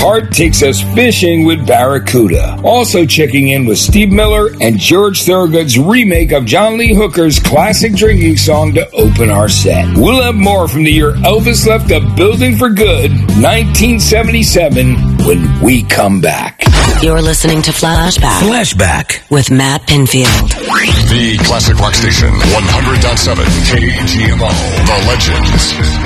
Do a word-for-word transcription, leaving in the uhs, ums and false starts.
Art takes us fishing with Barracuda. Also checking in with Steve Miller and George Thorogood's remake of John Lee Hooker's classic drinking song to open our set. We'll have more from the year Elvis left the building for good, nineteen seventy-seven, when we come back. You're listening to Flashback. Flashback with Matt Pinfield. The Classic Rock Station, one hundred point seven K G M O. The Legends.